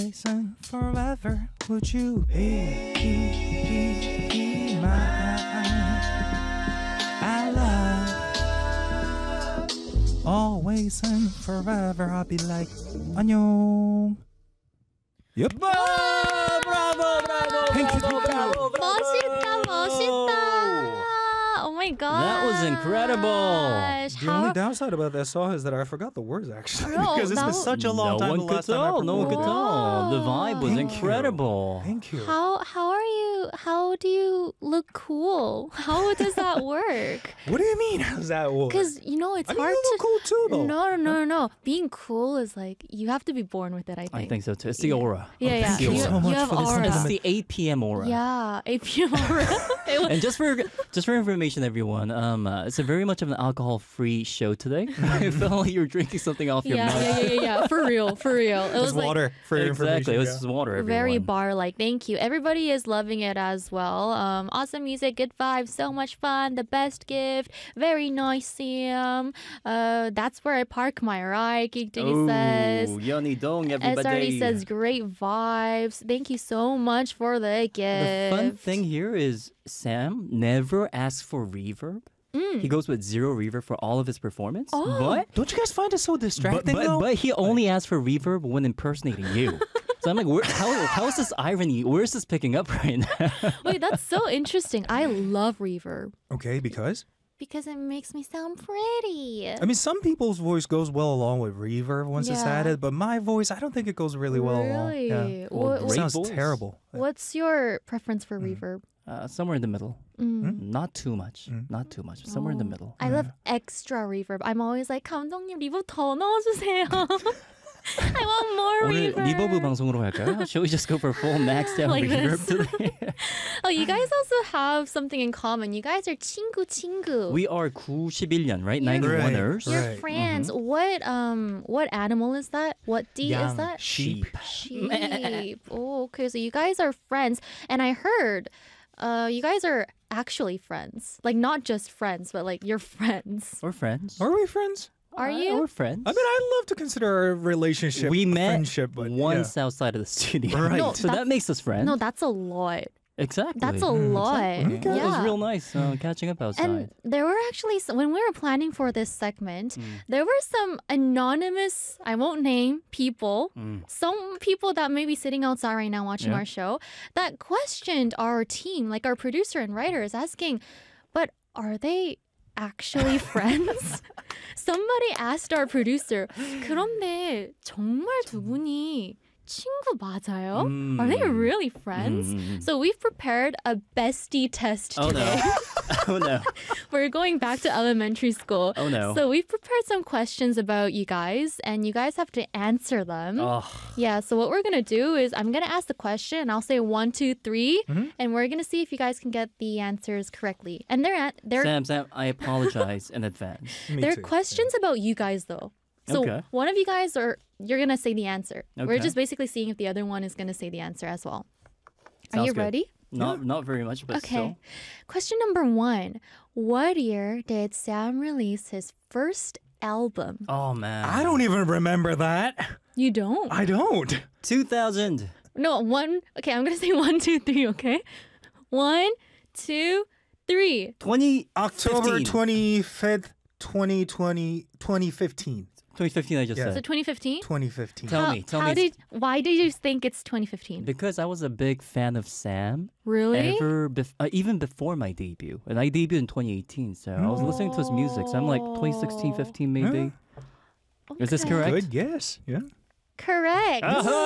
And forever, would you be mine? I love. Always and forever, I'll be like, 안녕. Yep. Bravo! Thank you. 멋있다, 멋있다. Oh my gosh. That was incredible. The only downside about that song is that I forgot the words actually. No, because it's been such a long time. No one could tell. No one could tell. The vibe was Thank you. incredible. Thank you. How are you? How do you look cool? How does that work? What do you mean? How's that work? Because it's I mean, hard you look to. cool too, though. No. Being cool is like you have to be born with it. I think. I think so too. It's the aura. Yeah. Thank you so much have for this aura. It's sentiment. the 8 p.m. aura. Yeah, 8 p.m. aura. And just for information, everyone, it's a very much of an alcohol-free show today. I felt like you were drinking something off your mouth. Yeah. For real. It It's was like water for your Exactly, it information. was just water. Everyone. very bar-like. Thank you. Everybody is loving it as well. Awesome music, good vibes, so much fun. The best gift, very nice, Sam. That's where I park my ride. Kikdigi says. Yeonidong, everybody. SRD says great vibes. Thank you so much for the gift. The fun thing here is Sam never asks for reverb. He goes with 0 reverb for all of his performance. Oh. Don't you guys find it so distracting, though? But he only asks for reverb when impersonating you. So I'm like, how is this irony? Where is this picking up right now? Wait, that's so interesting. I love reverb Okay, because? because it makes me sound pretty. I mean, some people's voice goes well along with reverb once it's Yeah. added, but my voice, I don't think it goes really well along. Really? Yeah. Well, It great sounds voice. terrible. What's your preference for reverb? Somewhere in the middle. Not too much. Not too much. Somewhere in the middle. I love extra reverb. I'm always like, 감독님 리버브 더 넣어주세요. I want more 오늘 reverb. 리버브 방송으로 할까요? Shall we just go for full maxed out Like reverb this. today? Oh, you guys also have something in common. You guys are 친구. We are 91년, right? You're- 91ers. You're Right. friends. What animal is that? What D is Yang. that? Sheep. Sheep. Oh, okay. So you guys are friends, and I heard you guys are actually friends. Like not just friends, but like you're friends. We're friends. Are we friends? Are you? We're friends. I mean, I love to consider our relationship we met friendship, but once outside of the studio. Right. No, so that makes us friends. No, that's a lot. Exactly. That's a lot. Exactly. Yeah. It was real nice catching up outside. And there were actually when we were planning for this segment, there were some anonymous, I won't name people, some people that may be sitting outside right now watching Yeah. our show that questioned our team, like our producer and writers, asking, but are they actually friends? Somebody asked our producer, 그런데 정말 두 분이 친구 맞아요? Are they really friends? So we've prepared a bestie test Oh today. no. Oh no. We're going back to elementary school. Oh no. So we've prepared some questions about you guys, and you guys have to answer them. Oh. Yeah, so what we're going to do is I'm going to ask the question, and I'll say 1, 2, 3, and we're going to see if you guys can get the answers correctly. And they're Sam, I apologize in advance. Me they're too. questions about you guys, though. So Okay. one of you guys you're going to say the answer. We're Okay. just basically seeing if the other one is going to say the answer as well. Are Sounds you good. ready? Not very much, but Okay. still. Question number 1. What year did Sam release his first album? Oh man. I don't even remember that. You don't? I don't. 2000. No, 1. Okay, I'm going to say 1, 2, 3, okay? 1, 2, 3. 20 October 15. 25th, 2015. 2015 I just Yeah. So said. 2015? 2015. Tell me. Why did you think it's 2015? Because I was a big fan of Sam Really? even before my debut. And I debuted in 2018, so I was listening to his music. So I'm like 2016, 15 maybe. Is this Okay. correct? Good guess. Yeah. Correct.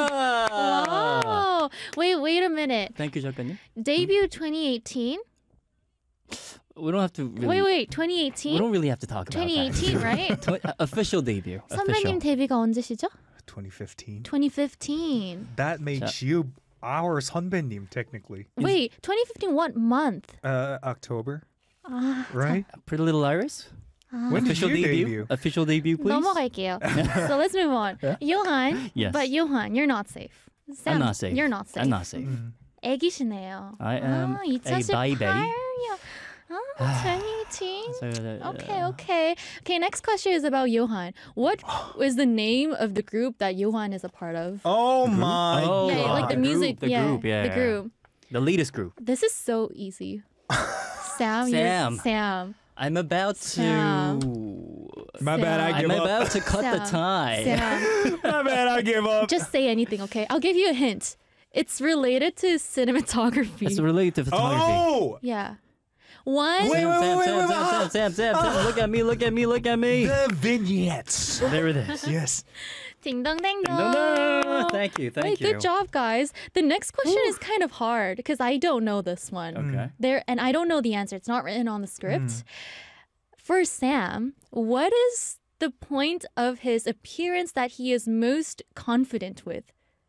Ah! Oh, wait a minute. Thank you, 작가님. Debut 2018? We don't have to really. Wait, We 2018? don't really have to talk about 2018, right? that. Official debut. 선배님 데뷔가 언제시죠? 2015. 2015. That makes you our 선배님, technically. Wait, 2015 what month? October. Right? Pretty Little Iris. When did Official you debut. debut? Official debut, please. 넘어갈게요. So let's move on. Johan. Yes. But Johan, you're not safe. Sam, I'm not safe. You're not safe. I'm not safe. 애기시네요. I am a baby. 2018년. 2018. So, Okay. Next question is about Johan. What is the name of the group that Johan is a part of? Oh my Oh, yeah, like the the music. group, the group, yeah, the yeah. group. The latest group. This is so easy. Sam. Sam. I'm about Sam. to. My bad, I Sam. give I'm up. about to cut the Sam. tie. Sam. My bad, I give up. Just say anything, okay? I'll give you a hint. It's related to cinematography. It's related to photography. Oh! Yeah. One. Wait, Sam, look at me. The vignettes. There it is. Yes. Ding dong ding No, dong. no. Thank you. Wait, good job, guys. The next question is kind of hard because I don't know this one. Okay. And I don't know the answer. It's not written on the script. For Sam, what is the point of his appearance that he is most confident with?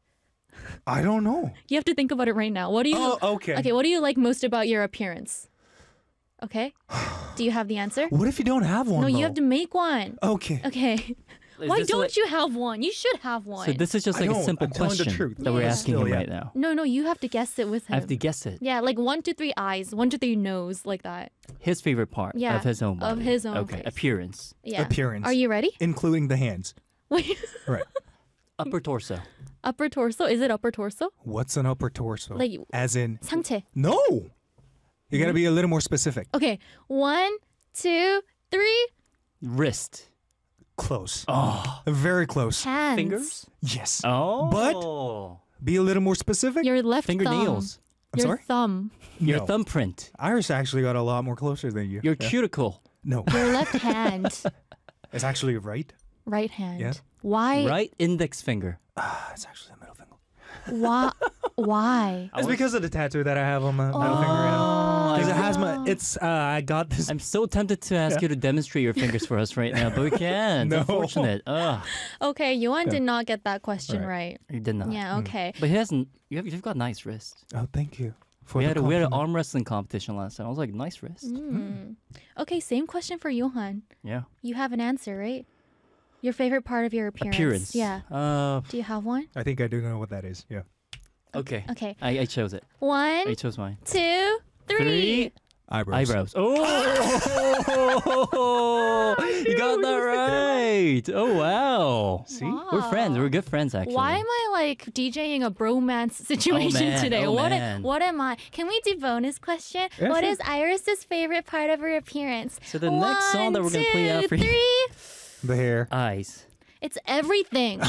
I don't know. You have to think about it right now. What do you? Oh, okay. Okay, what do you like most about your appearance? Okay. Do you have the answer? What if you don't have one? No, you though? have to make one. Okay. Okay. Why don't you have one? You should have one. So this is just I like a don't. simple I'm telling the question truth. that we're Yeah. asking Still, him yeah. right now. No, you have to guess it with him. I have to guess it. Yeah, like 1, 2, 3 eyes, 1, 2, 3 nose, like that. His favorite part Yeah, of his own body. of his own Okay, face. appearance. Yeah. Appearance. Are you ready? Including the hands. Wait. Right. Upper torso. Upper torso? Is it upper torso? What's an upper torso? Like- As in, 상체. no. You gotta be a little more specific. Okay. 1, 2, 3. Wrist. Close. Oh. Very close. Hands. Yes. Oh. But- Be a little more specific. Your left fingernails. I'm Your sorry? thumb. Your No. thumbprint. Iris actually got a lot more closer than you. Your Yeah. cuticle. No. Your left hand. It's actually right. Right hand. Yeah. Why? Right index finger. It's actually the middle finger. Why? Why? It's because of the tattoo that I have on my middle finger. Oh, Because it I- has my. It's. I got this. I'm so tempted to ask you to demonstrate your fingers for us right now, but we can't. No. Unfortunate. Ugh. Okay, Johan did not get that question right. You did not. Yeah, okay. But he hasn't. You've got nice wrists. Oh, thank you. For We the had an compliment. arm wrestling competition last time. I was like, nice wrist. Okay, same question for Johan. Yeah. You have an answer, right? Your favorite part of your appearance. Yeah. Do you have one? I think I do know what that is. Yeah. Okay. Okay. I chose it. I 1, chose mine. 2, 3. Eyebrows. Eyebrows. Oh, you got that right. Oh, wow. See? We're friends. We're good friends, actually. Why am I like DJing a bromance situation man. today? Oh, what man. what am I? Can we do bonus question? Yeah, What sure. is Iris's favorite part of her appearance? So the next song that we're gonna play out for you- 3. The hair. Eyes. It's everything.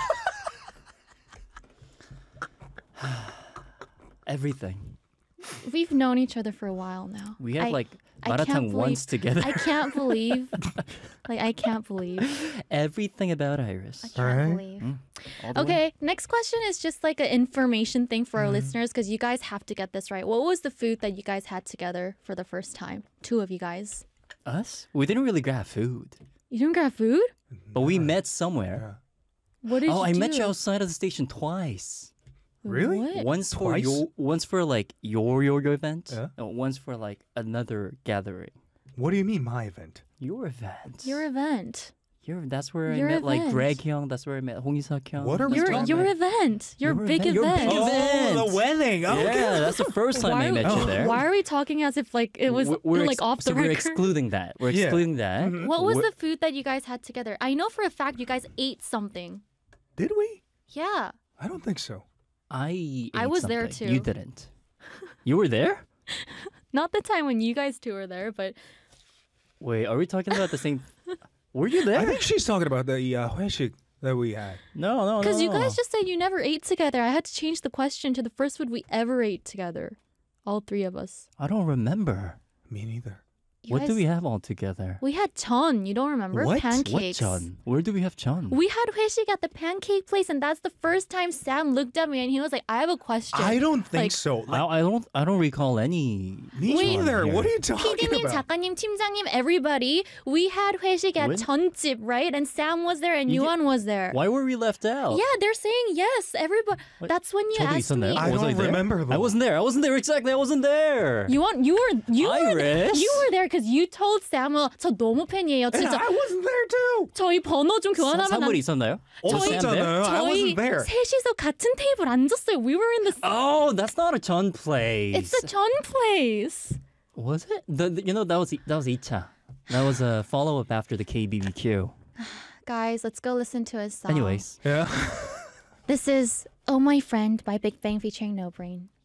Everything. We've known each other for a while now. We have like I can't maratang once together. I can't believe. I can't believe. Everything about Iris. I can't Alright. believe. All the way. Okay, next question is just like an information thing for our listeners because you guys have to get this right. What was the food that you guys had together for the first time? 2 of you guys. Us? We didn't really grab food, You didn't grab food? but we met somewhere. What did Oh, you I do? met you outside of the station twice. Really? What? Once for Twice? once for like your event, Yeah. and once for like another gathering. What do you mean, my event? Your event. Your event. That's where Your I met like event. Greg Hyung. That's where I met Hong Isak Hyung. What are we Your talking your about? event. Your Your big event. Your event. big event. Oh, the wedding. Okay. Yeah, that's the first time I Why- met you there. Why are we talking as if like it was We're like off the so we're record? excluding that. We're Yeah. excluding that. What was We're- the food that you guys had together? I know for a fact you guys ate something. Did we? Yeah. I don't think so. I I ate was there something. too. You didn't. You were there? Not the time when you guys two were there, but Wait, are we talking about the same? Were you I there? think she's talking about the 회식 that we had. No. because you no. guys just said you never ate together. I had to change the question to the first food we ever ate together. All 3 of us. I don't remember. Me neither. You What do guys- we have all together? We had chon. You don't remember? What? What Pancakes. Chun? Where do we have Chun? We had 회식 at the pancake place, and that's the first time Sam looked at me and he was like, "I have a question." I don't think Like- so. Like, I don't recall any. me Wait. neither. Here. What are you talking PD님, about? 작가님, 팀장님, everybody. We had 회식 at When? 전집, right? And Sam was there and You Yuan was there. Why were we left out? Yeah, they're saying yes. Everybody. What? That's when you 저도 asked me. 있었나요? I Was don't there? remember I though. wasn't there. I wasn't there exactly. I wasn't there. You were Iris? you were there because you told Sam, 저 너무 팬이에요. And 진짜 I wasn't there too. 저희 번호 좀 교환하면 안 사물이 있었나요? Was Sam there? 없었잖아요. I 저희 wasn't there. 셋이서 같은 테이블 앉았어요. We were in the. Oh, that's not a Chun place. It's the Chun place. Was it? That was 2차. That was a follow-up after the KBBQ. Guys, let's go listen to his song. Anyways. Yeah. This is Oh My Friend by Big Bang featuring No Brain.